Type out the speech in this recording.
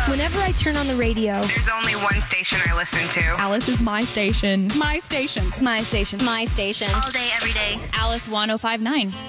Whenever I turn on the radio, There's only one station I listen to. Alice is my station. My station. my station. My station. All day, every day. Alice 1059.